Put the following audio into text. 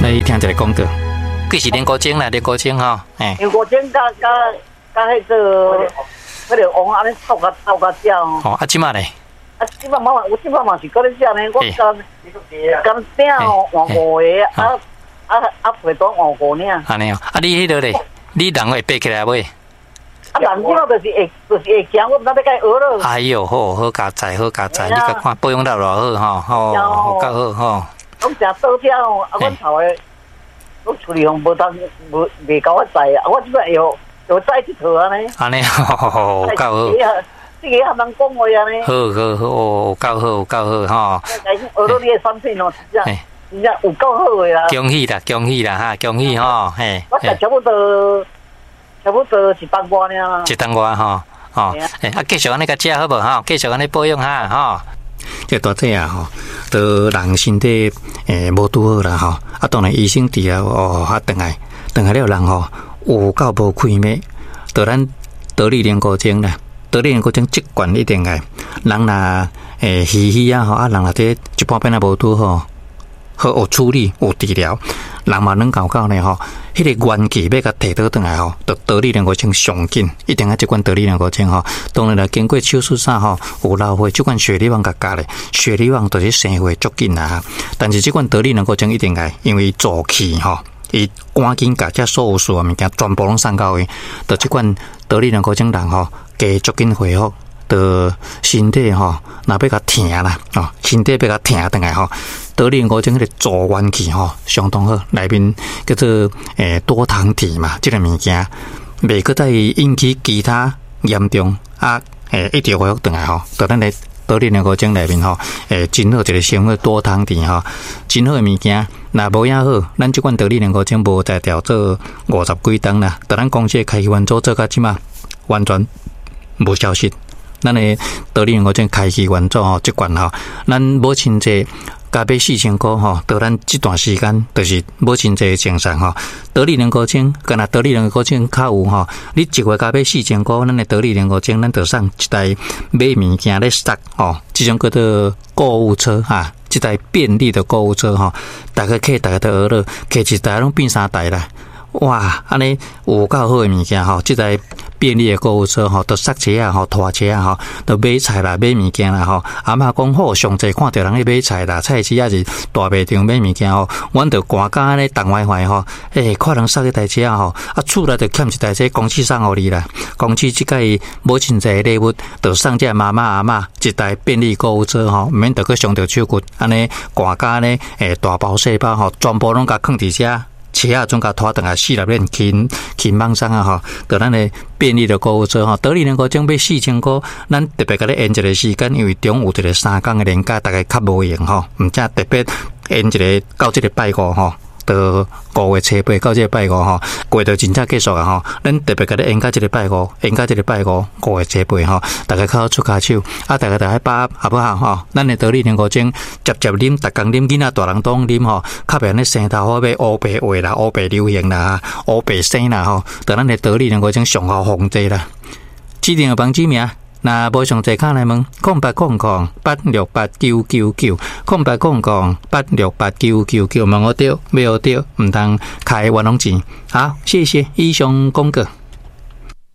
来听一个广告。贵是莲果精啦，莲果精吼， 莲果精加迄个，迄个王安尼炒甲食哦。 哦，啊，即马咧？ 啊，即马有即马嘛是搁咧食呢，我干饼换5个，皮蛋换5呢。 安尼哦，啊，你迄个咧，你人会爬起来袂？ 啊，人即马就是会行，我毋知要甲伊学咯。 哎呦，好加载，你甲看保养到偌好吼，好够好吼。 我诚倒贴哦，啊，阮头诶。我处理方无当未够我载啊！我即摆又载一套安尼。安尼好够好。 这个还能讲话安尼。 好，够好吼。 学到你的产品哦，真正有够好的啦。 恭喜啦哈，恭喜吼，嘿。 我才差不多1单外尔。 1单外吼，啊，继续安尼甲食好无吼？继续安尼保养哈吼。这大体啊吼，都人身体无拄好啦吼，啊当然医生治疗哦，转来了人吼有够无开咩，就咱得力莲果精啦，得力莲果精习惯一定爱，人若虚啊吼，啊人若这一般变啊无拄好，好有处理有治疗，人嘛能搞呢吼，迄个元气要甲提倒转来吼，就得力莲果精上紧，一定要即款得力莲果精吼。当然啦，经过手术啥吼，有老花，即款血里网甲加咧，血里网就是生活足紧啦。但是即款得力莲果精一定爱，因为助气吼，伊赶紧甲遮所有物件全部拢送到位，就即款得力莲果精人吼，加足紧恢复。的身体吼，若要甲疼啦，哦，身体要甲疼转来吼，得力莲果精迄个助元气吼，相当好。内面叫做多糖体嘛，即个物件袂搁再引起其他严重一直恢复转来吼。就咱咧得力莲果精内面吼，真好一个成分多糖体吼，真好诶物件。若无影好，咱即款得力莲果精无在调做50几档啦，但咱公司开源做到即嘛，完全无消息。咱的得力莲果精开启原作吼，即款吼，咱无亲济加买4000块吼，到咱这段时间就是无亲济精神吼。得力莲果精，干那得力莲果精较有吼，你一月加买4000块，咱的得力莲果精，咱就送一台买物件咧塞吼，这种叫做购物车哈，这台便利的购物车吼，大家客大家都学了，客一台拢变3台啦。哇，安尼有够好诶物件吼，即台便利诶购物车吼，都塞车啊吼，拖车啊吼，都买菜啦，买物件啦吼。阿嬷讲好，上济看到人咧买菜啦，菜市也是大卖场买物件吼，阮着赶甲安尼动歪坏吼，看人塞一台车吼，啊厝内着欠一台车，公司送互你啦，公司即个无亲济礼物，着送这妈妈阿嬷一台便利购物车吼，毋免着去伤着手骨，安尼赶甲安尼大包小包吼，全部拢甲放伫遮。车啊，总甲拖等下4-6年轻网上啊吼，就咱的便利的购物车吼，得力莲果精买4000块，咱特别甲你延一个时间，因为中有一个3天的年假，大概较无闲吼，毋则特别延一个到这个拜5吼。到5月初8到这个拜5吼，过到真正结束啊吼，咱特别甲你延到这个拜5，延到这个拜5，5月初8吼，大家靠出骹手，大家把好不好吼？咱的得力莲果精，接啉，逐工啉，囡仔大人都啉吼，较别安尼生头好要乌白话啦，乌白流行啦，乌白生啦吼，就咱的得力莲果精上好防治啦。指定的帮指名。那无上济卡来问，0800-8689990，0800-8689990，问我对，没有对，唔通开冤枉钱。好，谢谢以上广告。